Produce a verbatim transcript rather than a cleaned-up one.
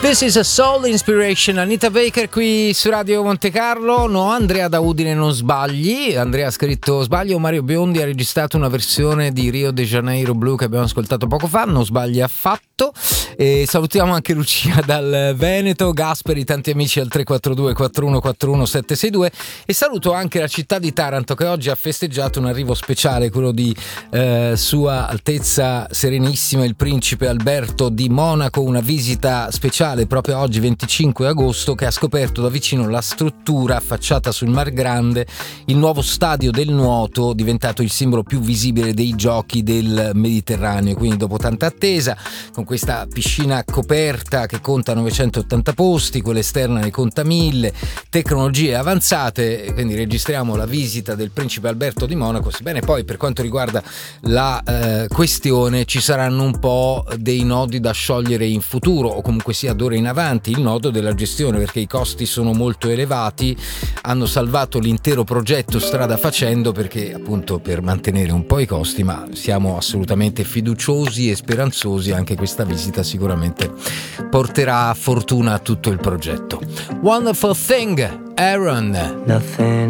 This is a Soul Inspiration, Anita Baker qui su Radio Monte Carlo. No, Andrea da Udine non sbagli. Andrea ha scritto sbaglio, Mario Biondi ha registrato una versione di Rio de Janeiro Blue che abbiamo ascoltato poco fa, non sbagli affatto. E salutiamo anche Lucia dal Veneto, Gasperi, tanti amici al tre quattro due quattro uno quattro uno sette sei due, e saluto anche la città di Taranto che oggi ha festeggiato un arrivo speciale, quello di eh, Sua Altezza Serenissima il Principe Alberto di Monaco, una visita speciale proprio oggi venticinque agosto, che ha scoperto da vicino la struttura affacciata sul Mar Grande, il nuovo stadio del nuoto diventato il simbolo più visibile dei giochi del Mediterraneo. Quindi dopo tanta attesa, con questa piscina coperta che conta novecentottanta posti, quella esterna ne conta mille, tecnologie avanzate, quindi registriamo la visita del Principe Alberto di Monaco. Sebbene poi per quanto riguarda la eh, questione ci saranno un po' dei nodi da sciogliere in futuro, o comunque sia d'ora in avanti, il nodo della gestione, perché i costi sono molto elevati. Hanno salvato l'intero progetto strada facendo, perché appunto per mantenere un po' i costi, ma siamo assolutamente fiduciosi e speranzosi, anche questa visita sicuramente porterà fortuna a tutto il progetto. Wonderful Thing, Aaron. Nothing